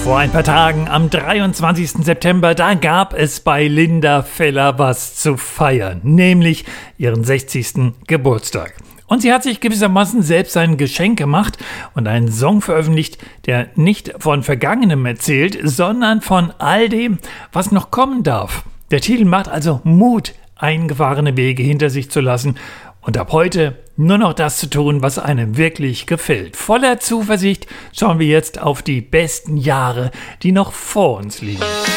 Vor ein paar Tagen, am 23. September, da gab es bei Linda Feller was zu feiern, nämlich ihren 60. Geburtstag. Und sie hat sich gewissermaßen selbst ein Geschenk gemacht und einen Song veröffentlicht, der nicht von Vergangenem erzählt, sondern von all dem, was noch kommen darf. Der Titel macht also Mut, eingefahrene Wege hinter sich zu lassen und ab heute nur noch das zu tun, was einem wirklich gefällt. Voller Zuversicht schauen wir jetzt auf die besten Jahre, die noch vor uns liegen.